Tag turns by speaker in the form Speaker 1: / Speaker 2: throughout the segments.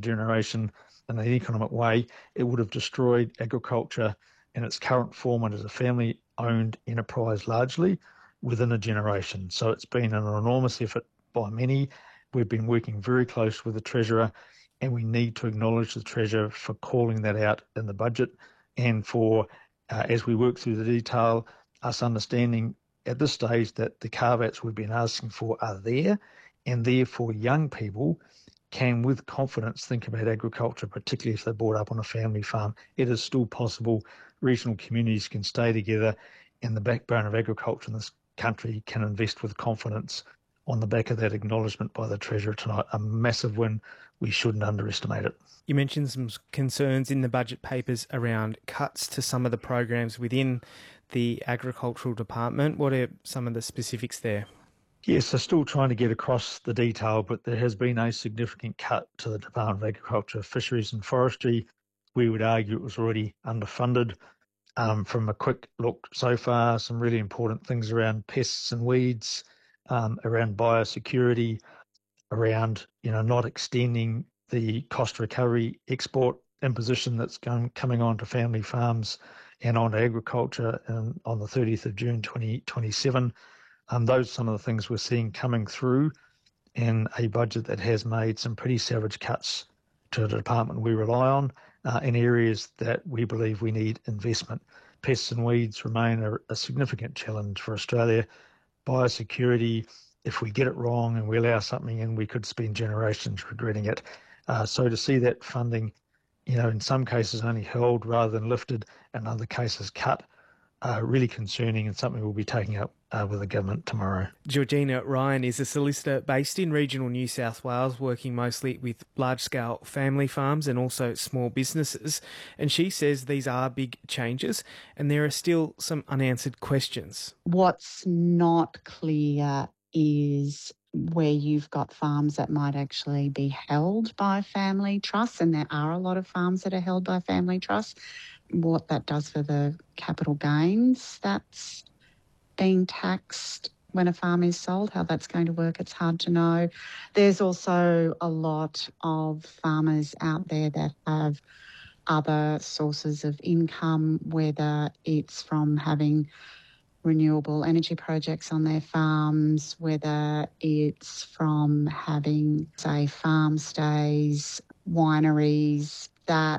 Speaker 1: generation in an economic way, it would have destroyed agriculture in its current form and as a family-owned enterprise largely within a generation. So it's been an enormous effort by many. We've been working very close with the Treasurer, and we need to acknowledge the Treasurer for calling that out in the budget and for, as we work through the detail, us understanding at this stage that the carve-outs we've been asking for are there, and therefore young people can with confidence think about agriculture, particularly if they're brought up on a family farm. It is still possible. Regional communities can stay together, and the backbone of agriculture in this country can invest with confidence on the back of that acknowledgement by the Treasurer tonight. A massive win. We shouldn't underestimate it.
Speaker 2: You mentioned some concerns in the budget papers around cuts to some of the programs within the Agricultural Department. What are some of the specifics there?
Speaker 1: Yes, they're still trying to get across the detail, but there has been a significant cut to the Department of Agriculture, Fisheries and Forestry. We would argue it was already underfunded. From a quick look so far, some really important things around pests and weeds, around biosecurity, around not extending the cost recovery export imposition that's coming on to family farms and on agriculture on the 30th of June 2027. Those are some of the things we're seeing coming through in a budget that has made some pretty savage cuts to the department we rely on in areas that we believe we need investment. Pests and weeds remain a significant challenge for Australia. Biosecurity, if we get it wrong and we allow something in, we could spend generations regretting it. So to see that funding, in some cases only held rather than lifted, and other cases cut, really concerning and something we'll be taking up with the government tomorrow.
Speaker 2: Georgina Ryan is a solicitor based in regional New South Wales, working mostly with large-scale family farms and also small businesses. And she says these are big changes and there are still some unanswered questions.
Speaker 3: What's not clear is where you've got farms that might actually be held by family trusts, and there are a lot of farms that are held by family trusts, what that does for the capital gains that's being taxed when a farm is sold, how that's going to work, it's hard to know. There's also a lot of farmers out there that have other sources of income, whether it's from having renewable energy projects on their farms, whether it's from having, say, farm stays, wineries, that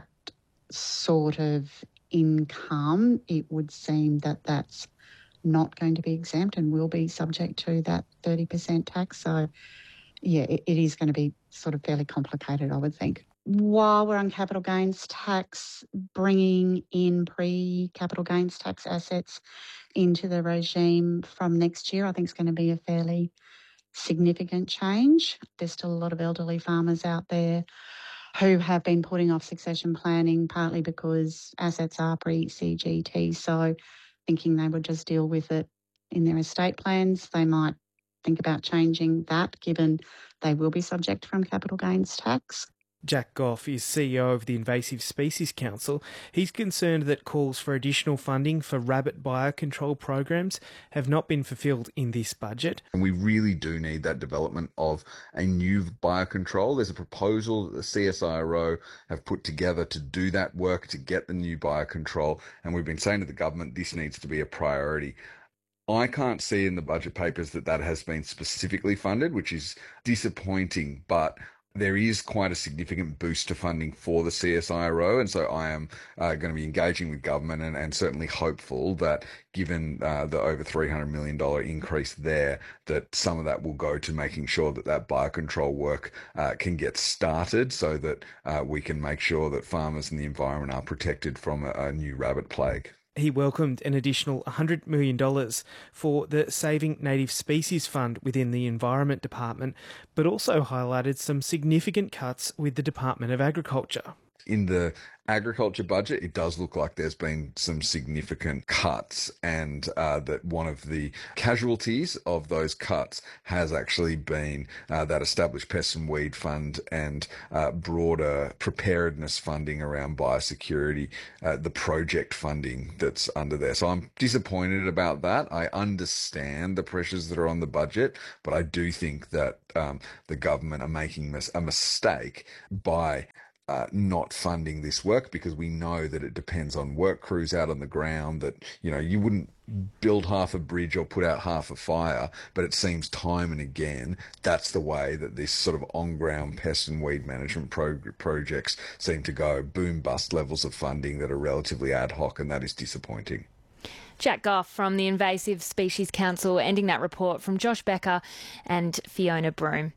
Speaker 3: sort of income. It would seem that that's not going to be exempt and will be subject to that 30% tax. So, yeah, it is going to be sort of fairly complicated, I would think. While we're on capital gains tax, bringing in pre-capital gains tax assets into the regime from next year, I think is going to be a fairly significant change. There's still a lot of elderly farmers out there who have been putting off succession planning, partly because assets are pre-CGT, so thinking they would just deal with it in their estate plans. They might think about changing that, given they will be subject from capital gains tax.
Speaker 2: Jack Goff is CEO of the Invasive Species Council. He's concerned that calls for additional funding for rabbit biocontrol programs have not been fulfilled in this budget.
Speaker 4: And we really do need that development of a new biocontrol. There's a proposal that the CSIRO have put together to do that work, to get the new biocontrol. And we've been saying to the government, this needs to be a priority. I can't see in the budget papers that has been specifically funded, which is disappointing, but there is quite a significant boost to funding for the CSIRO, and so I am going to be engaging with government and certainly hopeful that given the over $300 million increase there, that some of that will go to making sure that biocontrol work can get started so that we can make sure that farmers and the environment are protected from a new rabbit plague.
Speaker 2: He welcomed an additional $100 million for the Saving Native Species Fund within the Environment Department, but also highlighted some significant cuts with the Department of Agriculture.
Speaker 4: In the agriculture budget, it does look like there's been some significant cuts, and that one of the casualties of those cuts has actually been that established pest and weed fund and broader preparedness funding around biosecurity, the project funding that's under there. So I'm disappointed about that. I understand the pressures that are on the budget, but I do think that the government are making a mistake by not funding this work, because we know that it depends on work crews out on the ground, that, you know, you wouldn't build half a bridge or put out half a fire, but it seems time and again that's the way that this sort of on-ground pest and weed management projects seem to go. Boom bust levels of funding that are relatively ad hoc, and that is disappointing.
Speaker 5: Jack Goff from the Invasive Species Council, ending that report from Josh Becker and Fiona Broome.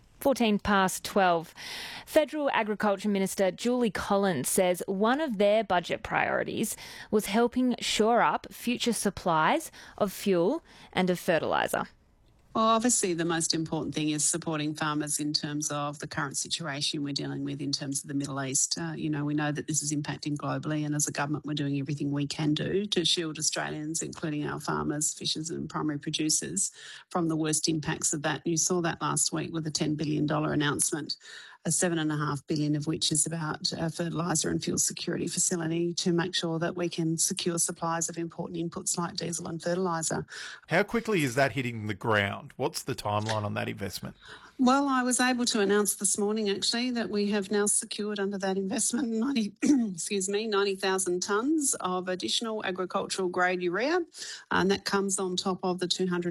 Speaker 5: 12:14. Federal Agriculture Minister Julie Collins says one of their budget priorities was helping shore up future supplies of fuel and of fertiliser.
Speaker 6: Well, obviously the most important thing is supporting farmers in terms of the current situation we're dealing with in terms of the Middle East. We know that this is impacting globally, and as a government we're doing everything we can do to shield Australians, including our farmers, fishers and primary producers, from the worst impacts of that. You saw that last week with a $10 billion announcement, $7.5 billion of which is about a fertiliser and fuel security facility to make sure that we can secure supplies of important inputs like diesel and fertiliser.
Speaker 7: How quickly is that hitting the ground? What's the timeline on that investment?
Speaker 6: Well, I was able to announce this morning, actually, that we have now secured under that investment 90,000 tonnes of additional agricultural grade urea, and that comes on top of the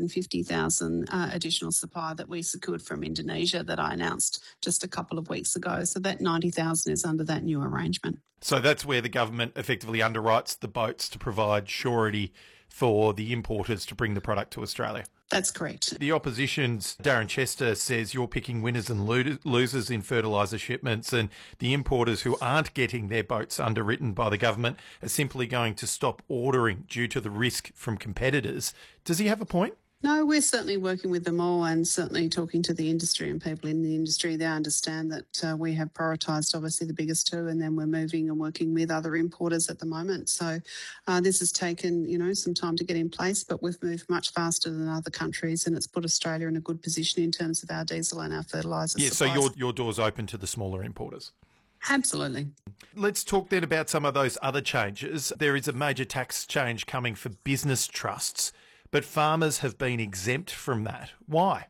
Speaker 6: 250,000 additional supply that we secured from Indonesia that I announced just a couple of weeks ago. So that 90,000 is under that new arrangement.
Speaker 7: So that's where the government effectively underwrites the boats to provide surety for the importers to bring the product to Australia.
Speaker 6: That's correct.
Speaker 7: The opposition's Darren Chester says you're picking winners and losers in fertiliser shipments, and the importers who aren't getting their boats underwritten by the government are simply going to stop ordering due to the risk from competitors. Does he have a point?
Speaker 6: No, we're certainly working with them all, and certainly talking to the industry and people in the industry. They understand that we have prioritised obviously the biggest two, and then we're moving and working with other importers at the moment. So this has taken, some time to get in place, but we've moved much faster than other countries, and it's put Australia in a good position in terms of our diesel and our fertiliser supplies.
Speaker 7: So your door's open to the smaller importers?
Speaker 6: Absolutely.
Speaker 7: Let's talk then about some of those other changes. There is a major tax change coming for business trusts, but farmers have been exempt from that. Why?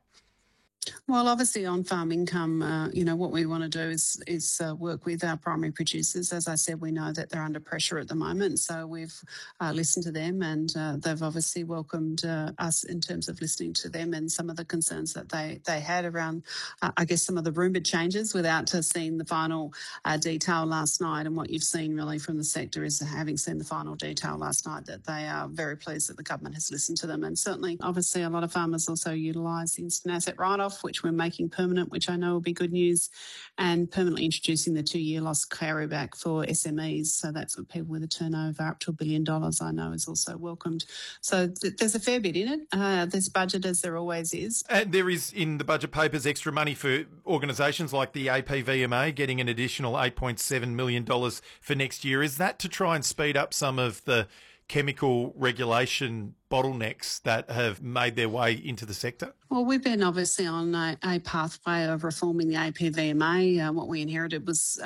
Speaker 6: Well, obviously on farm income, what we want to do is work with our primary producers. As I said, we know that they're under pressure at the moment, so we've listened to them, and they've obviously welcomed us in terms of listening to them and some of the concerns that they had around, some of the rumoured changes without seeing the final detail last night. And what you've seen really from the sector is, having seen the final detail last night, that they are very pleased that the government has listened to them. And certainly, obviously, a lot of farmers also utilise the instant asset write-off, which we're making permanent, which I know will be good news, and permanently introducing the 2-year loss carryback for SMEs. So that's for people with a turnover up to $1 billion, I know is also welcomed. So there's a fair bit in it. There's budget, as there always is.
Speaker 7: And there is, in the budget papers, extra money for organisations like the APVMA, getting an additional $8.7 million for next year. Is that to try and speed up some of the chemical regulation bottlenecks that have made their way into the sector?
Speaker 6: Well, we've been obviously on a pathway of reforming the APVMA. What we inherited was,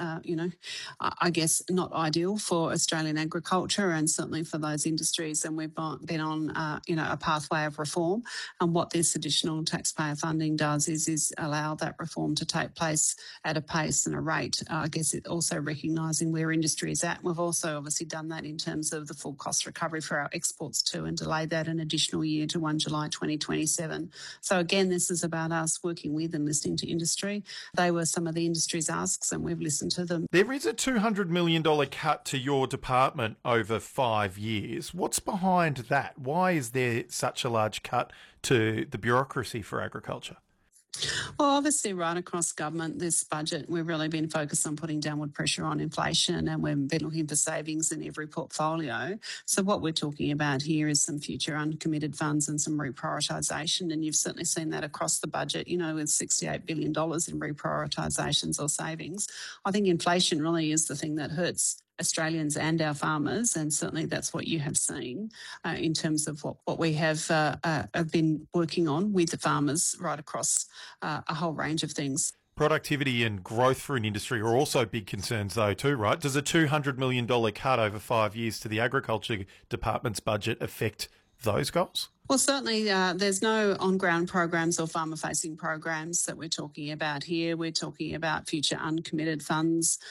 Speaker 6: not ideal for Australian agriculture and certainly for those industries. And we've been on, a pathway of reform. And what this additional taxpayer funding does is allow that reform to take place at a pace and a rate. It also recognising where industry is at. We've also obviously done that in terms of the full cost recovery for our exports too, and delayed that an additional year to 1 July 2027. So again, this is about us working with and listening to industry. They were some of the industry's asks, and we've listened to them.
Speaker 7: There is a $200 million cut to your department over 5 years. What's behind that? Why is there such a large cut to the bureaucracy for agriculture?
Speaker 6: Well, obviously, right across government, this budget, we've really been focused on putting downward pressure on inflation, and we've been looking for savings in every portfolio. So what we're talking about here is some future uncommitted funds and some reprioritisation, and you've certainly seen that across the budget, you know, with $68 billion in reprioritisations or savings. I think inflation really is the thing that hurts Australians and our farmers, and certainly that's what you have seen in terms of what we have been working on with the farmers right across a whole range of things.
Speaker 7: Productivity and growth for an industry are also big concerns though too, right? Does a $200 million cut over 5 years to the Agriculture Department's budget affect those goals?
Speaker 6: Well, certainly there's no on-ground programs or farmer-facing programs that we're talking about here. We're talking about future uncommitted funds